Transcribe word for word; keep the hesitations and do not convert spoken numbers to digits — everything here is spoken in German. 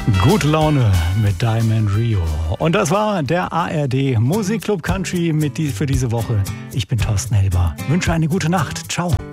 Gute Laune mit Diamond Rio. Und das war der A R D Musikclub Country mit die, für diese Woche. Ich bin Thorsten Helber. Wünsche eine gute Nacht. Ciao.